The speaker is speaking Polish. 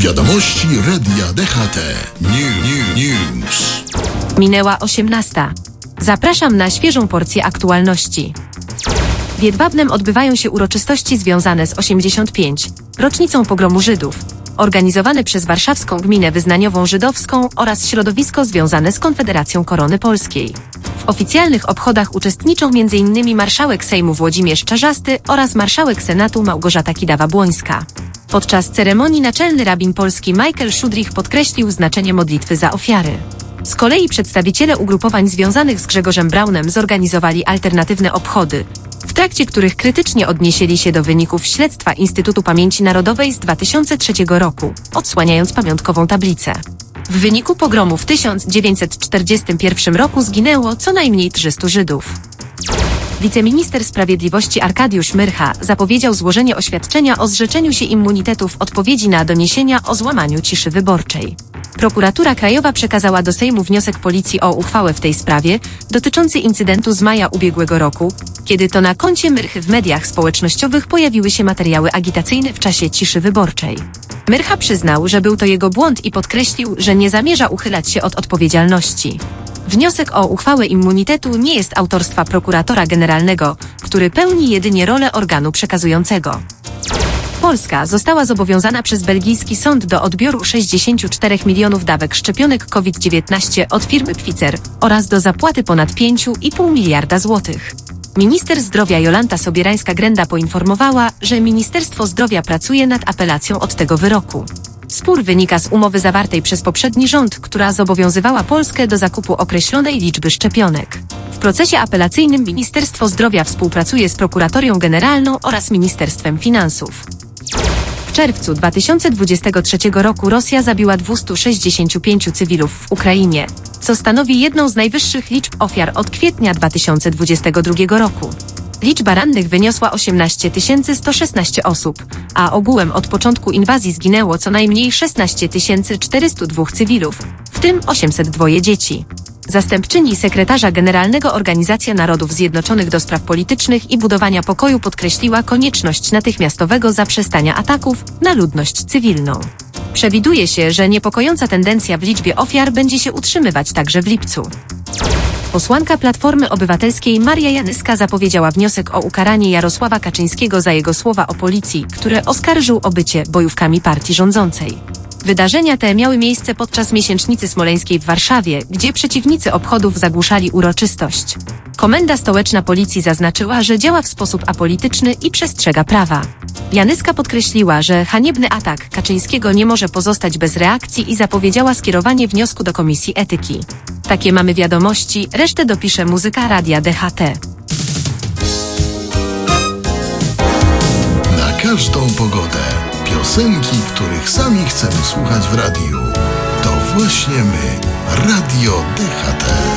Wiadomości Radia DHT. News. Minęła 18. Zapraszam na świeżą porcję aktualności. W Jedwabnem odbywają się uroczystości związane z 85. rocznicą pogromu Żydów, organizowane przez warszawską gminę wyznaniową żydowską oraz środowisko związane z Konfederacją Korony Polskiej. W oficjalnych obchodach uczestniczą m.in. marszałek Sejmu Włodzimierz Czarzasty oraz marszałek Senatu Małgorzata Kidawa-Błońska. Podczas ceremonii naczelny rabin polski Michael Szudrich podkreślił znaczenie modlitwy za ofiary. Z kolei przedstawiciele ugrupowań związanych z Grzegorzem Braunem zorganizowali alternatywne obchody, w trakcie których krytycznie odnieśli się do wyników śledztwa Instytutu Pamięci Narodowej z 2003 roku, odsłaniając pamiątkową tablicę. W wyniku pogromu w 1941 roku zginęło co najmniej 300 Żydów. Wiceminister Sprawiedliwości Arkadiusz Myrcha zapowiedział złożenie oświadczenia o zrzeczeniu się immunitetu w odpowiedzi na doniesienia o złamaniu ciszy wyborczej. Prokuratura Krajowa przekazała do Sejmu wniosek policji o uchwałę w tej sprawie dotyczący incydentu z maja ubiegłego roku, kiedy to na koncie Myrchy w mediach społecznościowych pojawiły się materiały agitacyjne w czasie ciszy wyborczej. Myrcha przyznał, że był to jego błąd i podkreślił, że nie zamierza uchylać się od odpowiedzialności. Wniosek o uchwałę immunitetu nie jest autorstwa prokuratora generalnego, który pełni jedynie rolę organu przekazującego. Polska została zobowiązana przez belgijski sąd do odbioru 64 milionów dawek szczepionek COVID-19 od firmy Pfizer oraz do zapłaty ponad 5,5 miliarda złotych. Minister zdrowia Jolanta Sobierańska-Grenda poinformowała, że Ministerstwo Zdrowia pracuje nad apelacją od tego wyroku. Spór wynika z umowy zawartej przez poprzedni rząd, która zobowiązywała Polskę do zakupu określonej liczby szczepionek. W procesie apelacyjnym Ministerstwo Zdrowia współpracuje z Prokuratorią Generalną oraz Ministerstwem Finansów. W czerwcu 2023 roku Rosja zabiła 265 cywilów w Ukrainie, co stanowi jedną z najwyższych liczb ofiar od kwietnia 2022 roku. Liczba rannych wyniosła 18 116 osób, a ogółem od początku inwazji zginęło co najmniej 16 402 cywilów, w tym 802 dzieci. Zastępczyni sekretarza generalnego Organizacja Narodów Zjednoczonych do spraw politycznych i budowania pokoju podkreśliła konieczność natychmiastowego zaprzestania ataków na ludność cywilną. Przewiduje się, że niepokojąca tendencja w liczbie ofiar będzie się utrzymywać także w lipcu. Posłanka Platformy Obywatelskiej Maria Janyska zapowiedziała wniosek o ukaranie Jarosława Kaczyńskiego za jego słowa o policji, które oskarżył o bycie bojówkami partii rządzącej. Wydarzenia te miały miejsce podczas miesięcznicy smoleńskiej w Warszawie, gdzie przeciwnicy obchodów zagłuszali uroczystość. Komenda Stołeczna Policji zaznaczyła, że działa w sposób apolityczny i przestrzega prawa. Janyska podkreśliła, że haniebny atak Kaczyńskiego nie może pozostać bez reakcji i zapowiedziała skierowanie wniosku do Komisji Etyki. Takie mamy wiadomości, resztę dopisze muzyka Radia DHT. Na każdą pogodę. Piosenki, których sami chcemy słuchać w radiu. To właśnie my, Radio DHT.